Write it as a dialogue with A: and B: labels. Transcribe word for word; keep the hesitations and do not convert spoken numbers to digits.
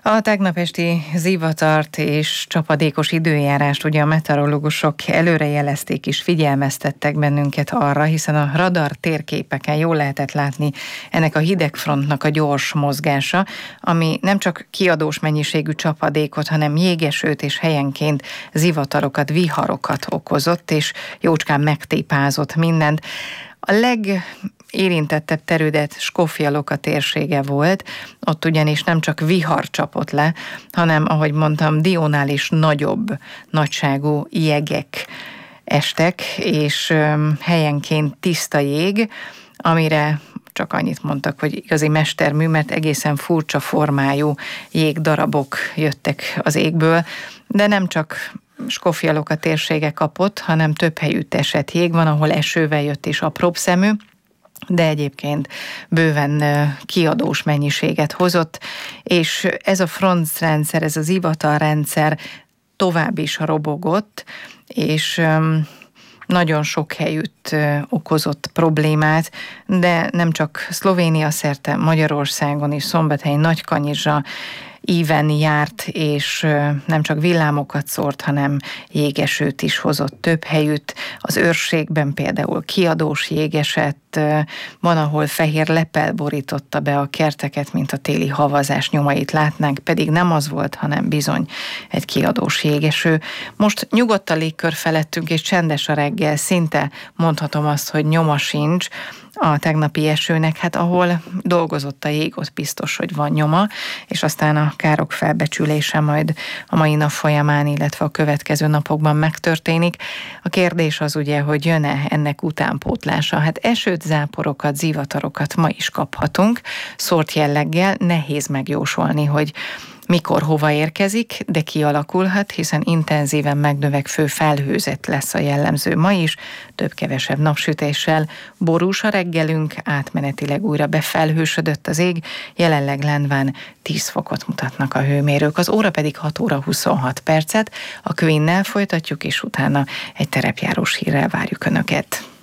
A: A tegnap esti zivatart és csapadékos időjárást ugye a meteorológusok előrejelezték és figyelmeztettek bennünket arra, hiszen a radar térképeken jól lehetett látni ennek a hidegfrontnak a gyors mozgása, ami nem csak kiadós mennyiségű csapadékot, hanem jégesőt és helyenként zivatarokat, viharokat okozott, és jócskán megtépázott mindent. A legérintettebb terület Skofja-Loka térsége volt, ott ugyanis nem csak vihar csapott le, hanem, ahogy mondtam, Diónál is nagyobb nagyságú jegek estek, és helyenként tiszta jég, amire csak annyit mondtak, hogy igazi mestermű, mert egészen furcsa formájú jégdarabok jöttek az égből, de nem csak Skofja-Loka térsége kapott, hanem több helyütt esett jég van, ahol esővel jött és apróbb szemű, de egyébként bőven kiadós mennyiséget hozott, és ez a frontrendszer, ez az zivatarrendszer tovább is robogott, és nagyon sok helyütt okozott problémát, de nem csak Szlovénia szerte, Magyarországon is, Szombathelyen, Nagykanizsa íven járt, és nem csak villámokat szórt, hanem jégesőt is hozott több helyütt. Az Őrségben például kiadós jég esett, van, ahol fehér lepel borította be a kerteket, mint a téli havazás nyomait látnánk, pedig nem az volt, hanem bizony egy kiadós jégeső. Most nyugodt a légkör felettünk, és csendes a reggel, szinte mondhatom azt, hogy nyoma sincs a tegnapi esőnek, hát ahol dolgozott a jég, ott biztos, hogy van nyoma, és aztán a károk felbecsülése majd a mai nap folyamán, illetve a következő napokban megtörténik. A kérdés az ugye, hogy jön-e ennek utánpótlása. Hát esőt, záporokat, zivatarokat ma is kaphatunk, szórt jelleggel, nehéz megjósolni, hogy mikor hova érkezik, de kialakulhat, hiszen intenzíven megnövekvő felhőzet lesz a jellemző ma is, több-kevesebb napsütéssel. Borús a reggelünk, átmenetileg újra befelhősödött az ég, jelenleg Lendván tíz fokot mutatnak a hőmérők, az óra pedig hat óra huszonhat percet. A Queennel folytatjuk, és utána egy terepjárós hírrel várjuk Önöket.